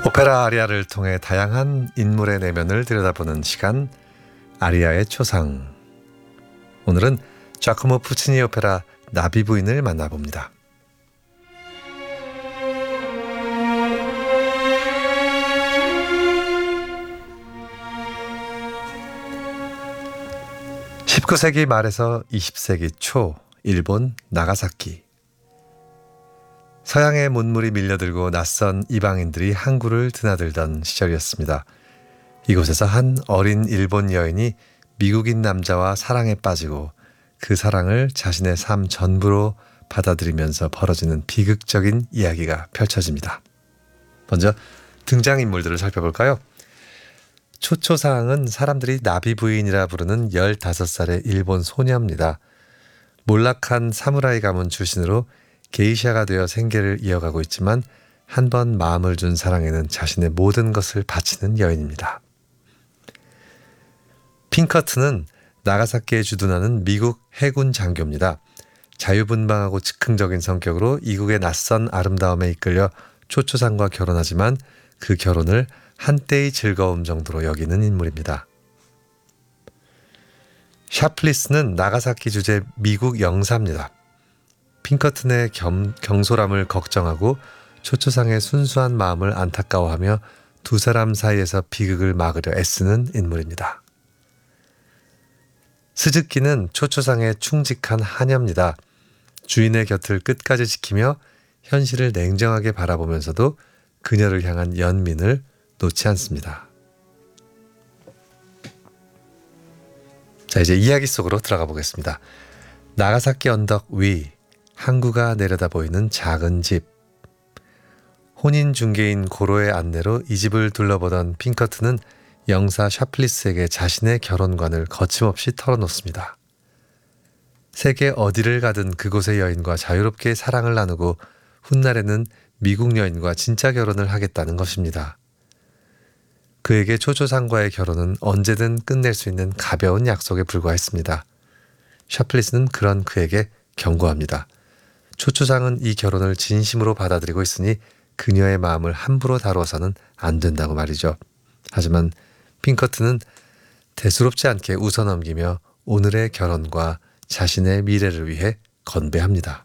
오페라 아리아를 통해 다양한 인물의 내면을 들여다보는 시간, 아리아의 초상. 오늘은 자코모 푸치니 오페라 나비 부인을 만나봅니다. (19세기) 말에서 (20세기) 초 일본 나가사키. 서양의 문물이 밀려들고 낯선 이방인들이 항구를 드나들던 시절이었습니다. 이곳에서 한 어린 일본 여인이 미국인 남자와 사랑에 빠지고 그 사랑을 자신의 삶 전부로 받아들이면서 벌어지는 비극적인 이야기가 펼쳐집니다. 먼저 등장인물들을 살펴볼까요? 초초상은 사람들이 나비 부인이라 부르는 15살의 일본 소녀입니다. 몰락한 사무라이 가문 출신으로 게이샤가 되어 생계를 이어가고 있지만 한 번 마음을 준 사랑에는 자신의 모든 것을 바치는 여인입니다. 핑커튼은 나가사키에 주둔하는 미국 해군 장교입니다. 자유분방하고 즉흥적인 성격으로 이국의 낯선 아름다움에 이끌려 초초상과 결혼하지만 그 결혼을 한때의 즐거움 정도로 여기는 인물입니다. 샤플리스는 나가사키 주재 미국 영사입니다. 핑커튼의 경솔함을 걱정하고 초초상의 순수한 마음을 안타까워하며 두 사람 사이에서 비극을 막으려 애쓰는 인물입니다. 스즈키는 초초상의 충직한 하녀입니다. 주인의 곁을 끝까지 지키며 현실을 냉정하게 바라보면서도 그녀를 향한 연민을 놓지 않습니다. 자, 이제 이야기 속으로 들어가 보겠습니다. 나가사키 언덕 위, 항구가 내려다 보이는 작은 집. 혼인 중개인 고로의 안내로 이 집을 둘러보던 핑커튼은 영사 샤플리스에게 자신의 결혼관을 거침없이 털어놓습니다. 세계 어디를 가든 그곳의 여인과 자유롭게 사랑을 나누고 훗날에는 미국 여인과 진짜 결혼을 하겠다는 것입니다. 그에게 초초상과의 결혼은 언제든 끝낼 수 있는 가벼운 약속에 불과했습니다. 샤플리스는 그런 그에게 경고합니다. 초초상은 이 결혼을 진심으로 받아들이고 있으니 그녀의 마음을 함부로 다루어서는 안 된다고 말이죠. 하지만 핑커튼은 대수롭지 않게 웃어넘기며 오늘의 결혼과 자신의 미래를 위해 건배합니다.